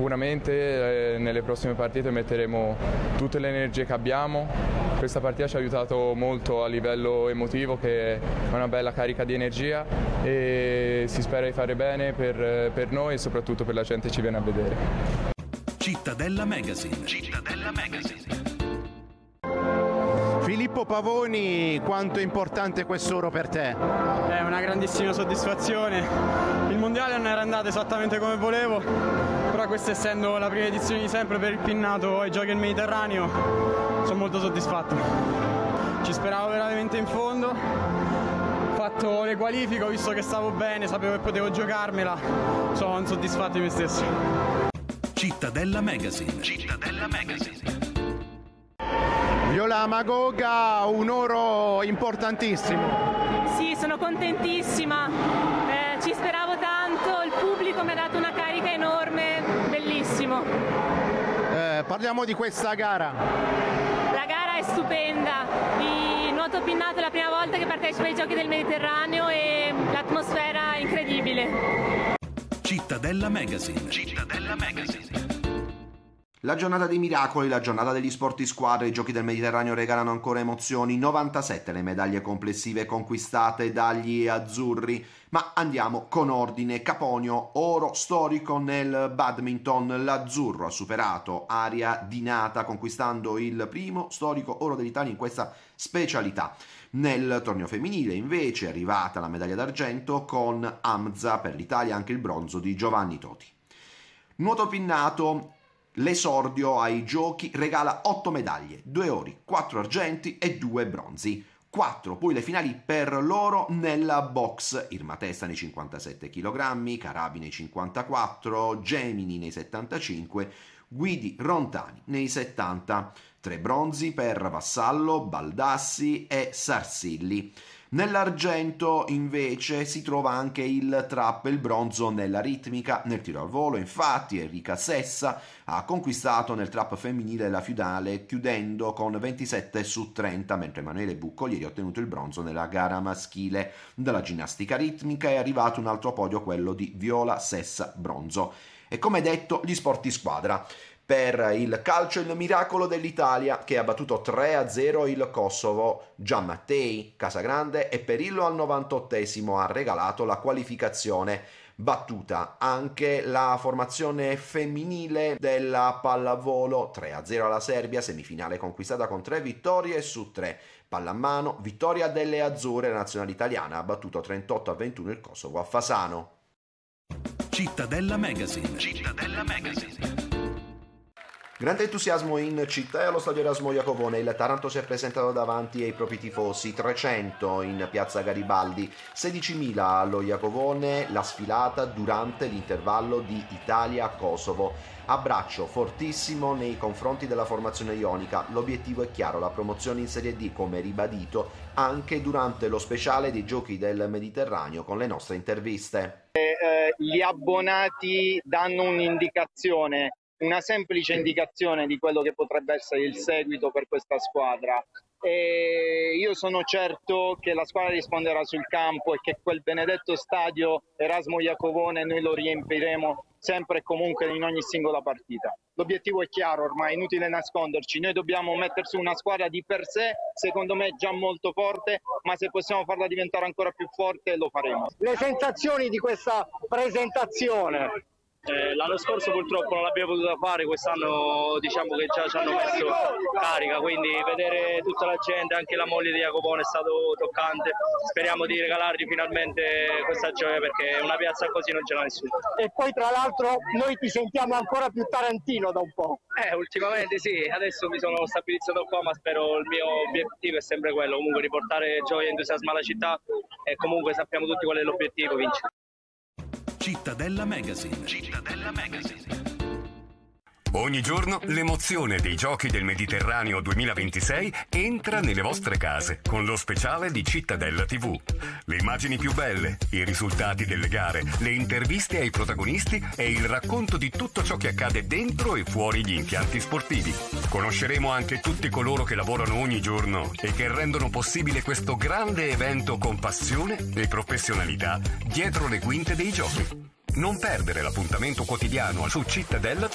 sicuramente nelle prossime partite metteremo tutte le energie che abbiamo. Questa partita ci ha aiutato molto a livello emotivo, che è una bella carica di energia, e si spera di fare bene per noi e soprattutto per la gente che ci viene a vedere. Cittadella Magazine. Filippo Pavoni, quanto è importante quest'oro per te? È una grandissima soddisfazione. Il mondiale non era andato esattamente come volevo, però questa essendo la prima edizione di sempre per il Pinnato ai Giochi del Mediterraneo, sono molto soddisfatto. Ci speravo veramente in fondo, ho fatto le qualifiche, ho visto che stavo bene, sapevo che potevo giocarmela, sono soddisfatto di me stesso. Cittadella Magazine. Viola Magoga, un oro importantissimo. Sì, sono contentissima, ci speravo tanto, il pubblico mi ha dato una carica enorme, bellissimo. Parliamo di questa gara. La gara è stupenda, il nuoto pinnato è la prima volta che partecipa ai Giochi del Mediterraneo e l'atmosfera è incredibile. Cittadella Magazine. La giornata dei miracoli, la giornata degli sport di squadra, i Giochi del Mediterraneo regalano ancora emozioni, 97 le medaglie complessive conquistate dagli azzurri, ma andiamo con ordine. Caponio, oro storico nel badminton, l'azzurro ha superato Aria Di Nata conquistando il primo storico oro dell'Italia in questa specialità. Nel torneo femminile invece è arrivata la medaglia d'argento con Hamza, per l'Italia anche il bronzo di Giovanni Toti. Nuoto pinnato, l'esordio ai giochi regala 8 medaglie, 2 ori, 4 argenti e 2 bronzi. 4 poi le finali per l'oro nella box, Irma Testa nei 57 kg, Carabi nei 54, Gemini nei 75, Guidi Rontani nei 70. 3 bronzi per Vassallo, Baldassi e Sarsilli. Nell'argento invece si trova anche il trap e il bronzo nella ritmica. Nel tiro al volo infatti Enrica Sessa ha conquistato nel trap femminile la finale chiudendo con 27 su 30, mentre Emanuele Buccolieri ha ottenuto il bronzo nella gara maschile. Dalla ginnastica ritmica è arrivato un altro podio, quello di Viola Sessa bronzo. E come detto, gli sport di squadra. Per il calcio il miracolo dell'Italia che ha battuto 3-0 il Kosovo. Gianmattei, Casagrande e Perillo al 98esimo ha regalato la qualificazione. Battuta anche la formazione femminile della pallavolo, 3-0 alla Serbia, semifinale conquistata con 3 vittorie su 3. Pallamano, vittoria delle azzurre, la nazionale italiana ha battuto 38-21 il Kosovo a Fasano. Cittadella Magazine. Grande entusiasmo in città e allo stadio Erasmo Iacovone. Il Taranto si è presentato davanti ai propri tifosi, 300 in piazza Garibaldi, 16.000 allo Iacovone, la sfilata durante l'intervallo di Italia-Kosovo. Abbraccio fortissimo nei confronti della formazione ionica, l'obiettivo è chiaro, la promozione in Serie D, come ribadito anche durante lo speciale dei Giochi del Mediterraneo con le nostre interviste. Gli abbonati danno un'indicazione, una semplice indicazione di quello che potrebbe essere il seguito per questa squadra, e io sono certo che la squadra risponderà sul campo e che quel benedetto stadio Erasmo Iacovone noi lo riempiremo sempre e comunque in ogni singola partita. L'obiettivo è chiaro, ormai è inutile nasconderci, noi dobbiamo mettere su una squadra di per sé, secondo me già molto forte, ma se possiamo farla diventare ancora più forte lo faremo. Le sensazioni di questa presentazione? L'anno scorso purtroppo non l'abbiamo potuta fare, quest'anno diciamo che già ci hanno messo carica, quindi vedere tutta la gente, anche la moglie di Jacopone è stato toccante. Speriamo di regalargli finalmente questa gioia perché una piazza così non ce l'ha nessuno. E poi tra l'altro noi ti sentiamo ancora più tarantino da un po'. Ultimamente sì, adesso mi sono stabilizzato qua, ma spero, il mio obiettivo è sempre quello, comunque riportare gioia e entusiasmo alla città e comunque sappiamo tutti qual è l'obiettivo, vincere. Cittadella Magazine. Ogni giorno l'emozione dei Giochi del Mediterraneo 2026 entra nelle vostre case con lo speciale di Cittadella TV. Le immagini più belle, i risultati delle gare, le interviste ai protagonisti e il racconto di tutto ciò che accade dentro e fuori gli impianti sportivi. Conosceremo anche tutti coloro che lavorano ogni giorno e che rendono possibile questo grande evento con passione e professionalità dietro le quinte dei Giochi. Non perdere l'appuntamento quotidiano su Cittadella TV.